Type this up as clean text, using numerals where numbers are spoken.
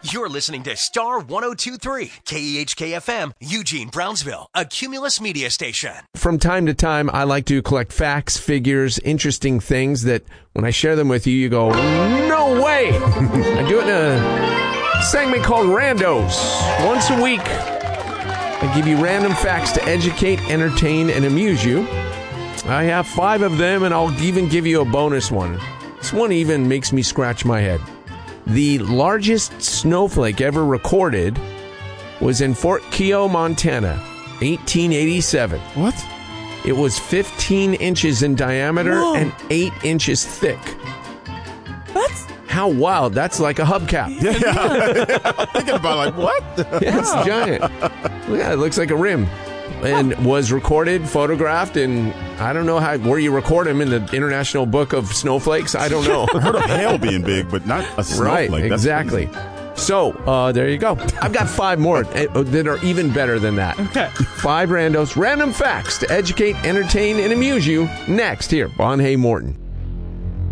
You're listening to Star 102.3, KEHK-FM, Eugene, Brownsville, a Cumulus media station. From time to time, I like to collect facts, figures, interesting things that when I share them with you, you go, no way! I do it in a segment called Randos. Once a week, I give you random facts to educate, entertain, and amuse you. I have 5 of them, and I'll even give you a bonus one. This one even makes me scratch my head. The largest snowflake ever recorded was in Fort Keogh, Montana, 1887. What? It was 15 inches in diameter and 8 inches thick. That's... How wild. That's like a hubcap. Yeah. I'm thinking about what? Yeah, it's giant. Yeah, it looks like a rim. And was recorded, photographed, and I don't know where you record them in the International Book of Snowflakes. I don't know. I heard of hail being big, but not a snowflake. Right, exactly. So, there you go. I've got 5 more that are even better than that. Okay. 5 randos, random facts to educate, entertain, and amuse you next here on Hey Morton.